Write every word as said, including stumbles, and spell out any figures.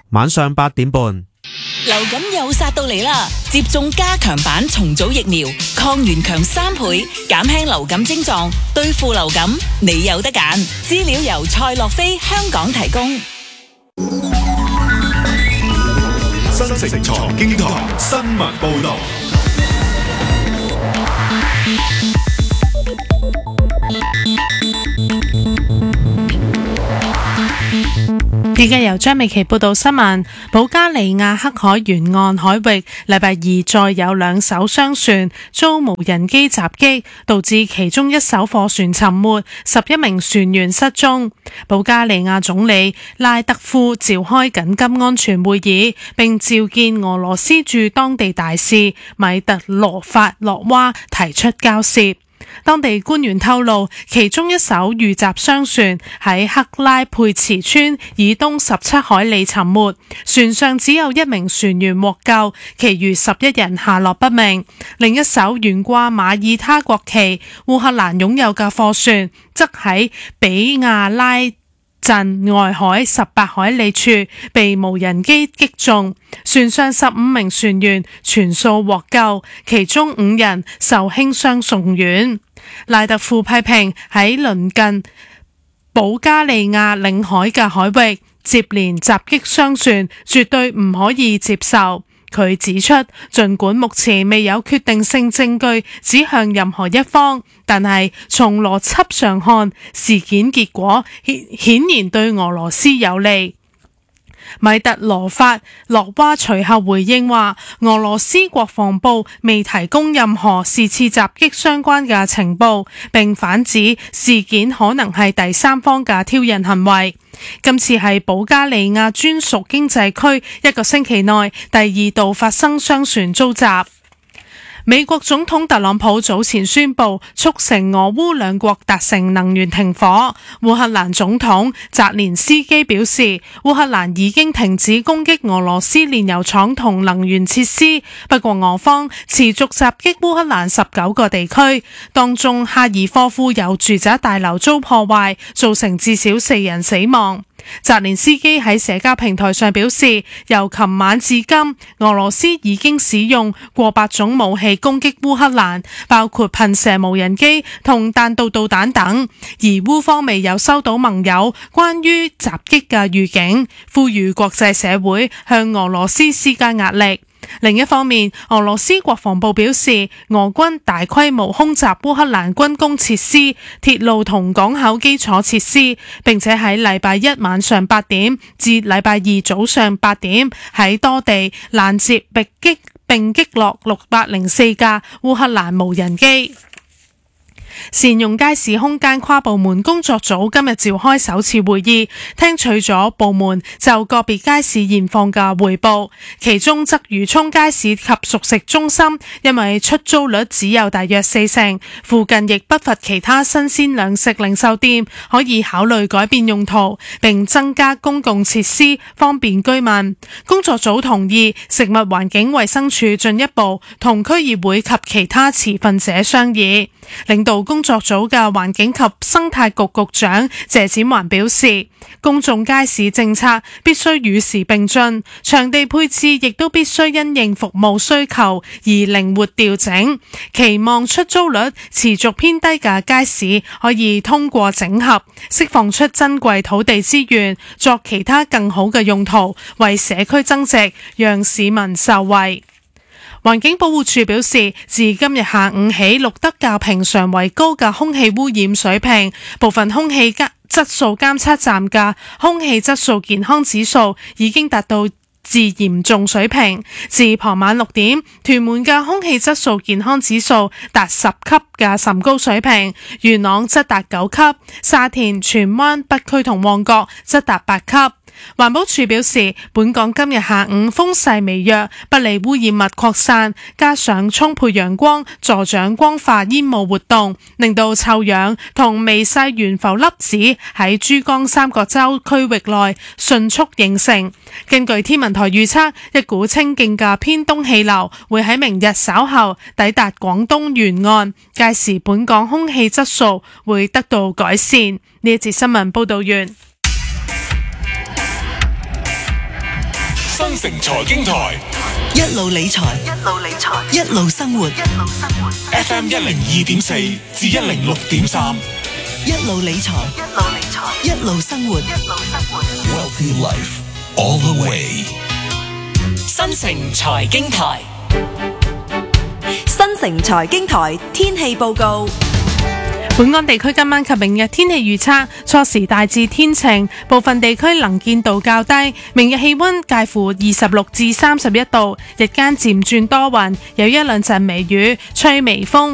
晚上八點半。 流感又殺到嚟啦！接種加強版重組疫苗，抗原強三倍，減輕流感症狀，對付流感你有得揀。資料由蔡樂飛香港提供。 新城財經台新聞報道。 而家由張美琪報道新聞。保加利亞黑海沿岸海域禮拜二再有兩艘商船遭無人機襲擊，導致其中一艘貨船沉沒，十一名船員失蹤。保加利亞總理拉德夫召開緊急安全會議，並召見俄羅斯駐當地大使米特羅法洛娃提出交涉。當地官員透露，其中一艘遇襲商船喺克拉佩茨村以東十七海里沉沒，船上只有一名船員獲救，其餘十一人下落不明。另一艘懸掛馬耳他國旗、烏克蘭擁有嘅貨船，則喺比亞拉鎮外海十八海里處被無人機擊中，船上十五名船員全數獲救，其中五人受輕傷送院。賴特夫批評喺鄰近保加利亞領海嘅海域接連襲擊商船，絕對唔可以接受。佢指出，儘管目前未有決定性證據指向任何一方，但係從邏輯上看，事件結果顯顯然對俄羅斯有利。米特羅法洛娃隨後回應話，俄羅斯國防部未提供任何是次襲擊相關嘅情報，並反指事件可能係第三方嘅挑釁行為。今次係保加利亞專屬經濟區一個星期內第二度發生商船遭襲。美國總統特朗普早前宣布促成俄烏兩國達成能源停火。烏克蘭總統澤連斯基表示，烏克蘭已經停止攻擊俄羅斯煉油廠同能源設施，不過俄方持續襲擊烏克蘭十九個地區，當中哈爾科夫有住宅大樓遭破壞，造成至少四人死亡。澤連斯基喺社交平台上表示，由琴晚至今，俄羅斯已經使用過百種武器攻擊烏克蘭，包括噴射無人機同彈道導彈等，而烏方未有收到盟友關於襲擊嘅預警，呼籲國際社會向俄羅斯施加壓力。另一方面，俄羅斯國防部表示，俄軍大規模空襲烏克蘭軍工設施、鐵路同港口基礎設施，並且喺禮拜一晚上八點至禮拜二早上八點喺多地攔截並擊並擊落六百零四架烏克蘭無人機。善用街市空間跨部門工作組今日召開首次會議，聽取咗部門就個別街市現況嘅匯報。其中鰂魚涌街市及熟食中心因為出租率只有大約四成，附近亦不乏其他新鮮糧食零售店，可以考慮改變用途，並增加公共設施，方便居民。工作組同意食物環境衛生署進一步同區議會及其他持份者商議。領導工作組嘅環境及生態局局長謝展寰表示，公眾街市政策必須與時並進，場地配置亦都必須因應服務需求而靈活調整。期望出租率持續偏低嘅街市可以通過整合，釋放出珍貴土地資源，作其他更好嘅用途，為社區增值，讓市民受惠。環境保護署表示，自今日下午起錄得較平常為高嘅空氣污染水平，部分空氣質素監測站嘅空氣質素健康指數已經達到至嚴重水平。自傍晚六點，屯門嘅空氣質素健康指數達十級嘅甚高水平，元朗則達九級，沙田、荃灣、北區同旺角則達八級。環保署表示，本港今日下午風勢微弱，不利污染物擴散，加上充沛陽光助長光化煙霧活動，令到臭氧同微細懸浮粒子喺珠江三角洲區域內迅速形成。根據天文台預測，一股清勁嘅偏東氣流會喺明日稍後抵達廣東沿岸，屆時本港空氣質素會得到改善。呢一節新聞報道完。 新城財經台一路理財，一路理財，一路生活，一路生活。 F M 一零二點四至一零六點三， 一路理財，一路理財，一路生活，一路生活。 Wealthy Life all the way。 新城財經台， 新城財經台天氣報告。 本港地區今晚及明日天氣預測，初時大致天晴，部分地區能見度較低。明日氣溫介乎二十六至三十一度，日間漸轉多雲，有一兩陣微雨，吹微風。